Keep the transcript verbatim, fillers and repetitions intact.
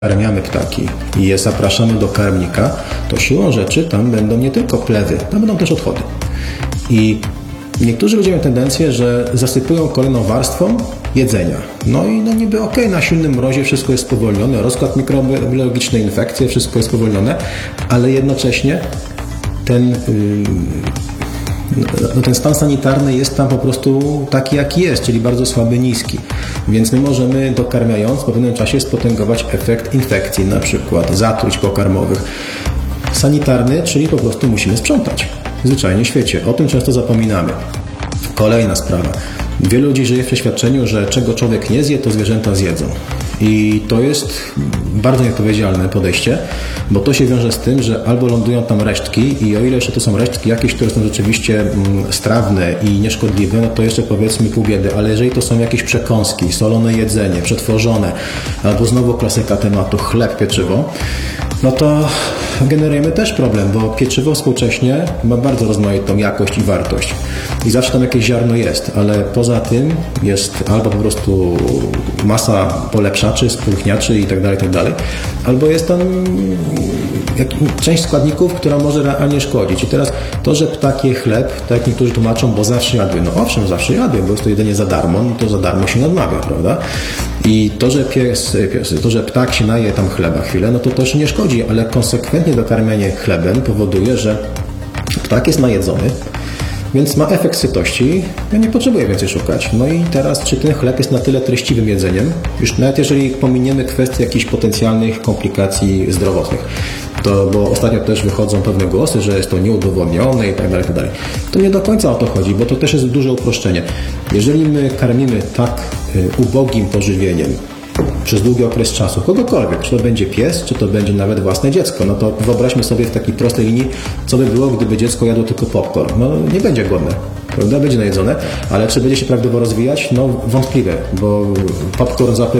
karmiamy ptaki i je zapraszamy do karmnika, to siłą rzeczy tam będą nie tylko plewy, tam będą też odchody. I niektórzy ludzie mają tendencję, że zasypują kolejną warstwą jedzenia. No i no niby okej, okay, na silnym mrozie wszystko jest spowolnione, rozkład mikrobiologiczny, infekcje, wszystko jest spowolnione, ale jednocześnie ten, yy, no ten stan sanitarny jest tam po prostu taki, jaki jest, czyli bardzo słaby, niski. Więc my możemy, dokarmiając, po pewnym czasie spotęgować efekt infekcji, na przykład zatruć pokarmowych. Sanitarny, czyli po prostu musimy sprzątać. Zwyczajnie w świecie. O tym często zapominamy. Kolejna sprawa. Wielu ludzi żyje w przeświadczeniu, że czego człowiek nie zje, to zwierzęta zjedzą. I to jest bardzo nieodpowiedzialne podejście, bo to się wiąże z tym, że albo lądują tam resztki i o ile jeszcze to są resztki jakieś, które są rzeczywiście strawne i nieszkodliwe, no to jeszcze powiedzmy pół biedy, ale jeżeli to są jakieś przekąski, solone jedzenie, przetworzone, albo znowu klasyka tematu chleb, pieczywo, no to generujemy też problem, bo pieczywo współcześnie ma bardzo rozmaitą jakość i wartość. I zawsze tam jakieś ziarno jest, ale poza tym jest albo po prostu masa polepszaczy, spulchniaczy i tak dalej, tak dalej, albo jest tam część składników, która może realnie szkodzić. I teraz to, że ptak je chleb, tak jak niektórzy tłumaczą, bo zawsze jadły. No owszem, zawsze jadły, bo jest to jedzenie za darmo, no to za darmo się nie odmawia, prawda? I to, że pies, pies, to, że ptak się naje tam chleba chwilę, no to też nie szkodzi, ale konsekwentnie dokarmianie chlebem powoduje, że ptak jest najedzony, więc ma efekt sytości, ja nie potrzebuję więcej szukać. No i teraz, czy ten chleb jest na tyle treściwym jedzeniem, już nawet jeżeli pominiemy kwestię jakichś potencjalnych komplikacji zdrowotnych, to, bo ostatnio też wychodzą pewne głosy, że jest to nieudowodnione i tak dalej, tak dalej. To nie do końca o to chodzi, bo to też jest duże uproszczenie. Jeżeli my karmimy tak y, ubogim pożywieniem przez długi okres czasu, kogokolwiek, czy to będzie pies, czy to będzie nawet własne dziecko, no to wyobraźmy sobie w takiej prostej linii, co by było, gdyby dziecko jadło tylko popcorn. No nie będzie głodne, prawda? Będzie najedzone, ale czy będzie się prawidłowo rozwijać? No wątpliwe, bo popcorn zapewne